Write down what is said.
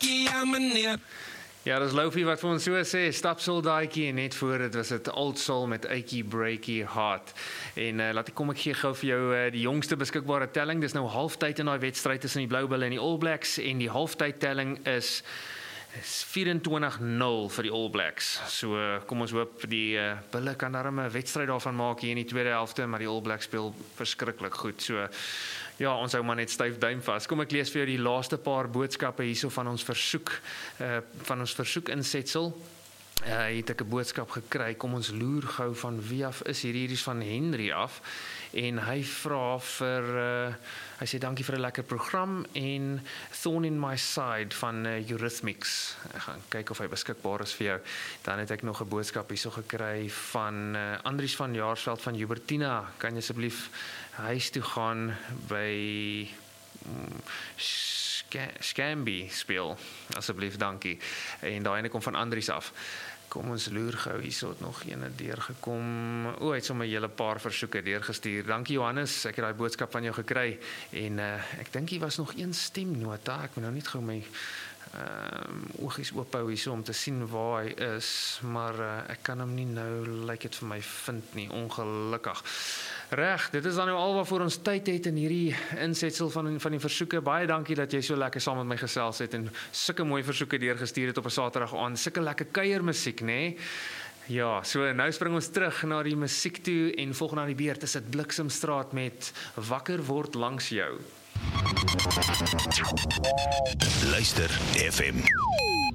Ja, dis Lofi wat vir ons so sê, stap soldaaitjie en net voor dit was dit Old Soul met Achy Breaky Heart. En laat ek kom ek gee gou vir jou die jongste beskikbare telling. Dis nou halftyd in daai wedstryd tussen die Blou Bulle en die All Blacks en die halftyd telling is 24-0 vir die All Blacks. So kom ons hoop die Bulle kan daarom 'n wedstryd daarvan maak hier in die tweede helfte, maar die All Blacks speel verskriklik goed. So ja, ons hou maar net styf duim vas. Kom ek lees vir jou die laaste paar boodskappe hierso van ons versoek insetsel. Hier het ek 'n boodskap gekry, kom ons loer gou van wie af is hierdie is van Henry af en hy vra vir hy sê dankie vir 'n lekker program en Thorn in My Side van Eurythmics. Ek gaan kyk of hy beskikbaar is vir jou. Dan het ek nog 'n boodskap hierso gekry van Andries van Jaarsveld van Hubertina. Kan jy asseblief huis toe gaan by Scamby speel, asseblief, dankie. En daai ene kom van Andries af. Kom ons loer gou, hierso het nog ene deurgekom. Hy het sommer 'n hele paar versoeke deurgestuur. Dankie Johannes, ek het daai boodskap van jou gekry. En ek dink hier was nog een stemnota. Ek moet nou net gou my oogies oop hou hierso om te sien waar hy is, maar ek kan hom nie nou, lyk dit vir my, vind nie, ongelukkig. Reg, dit is dan nou al waarvoor ons tyd het in hierdie insetsel van die versoeke. Baie dankie dat jy so lekker saam met my gesels het en sulke mooi versoeke deurgestuur het op 'n Saterdag aand. Sulke lekker kuiermusiek, nê? Ja, so nou spring ons terug na die musiek toe en volgende aan die beurt is dit Bliksemstraat met Wakker word langs jou. Luister FM.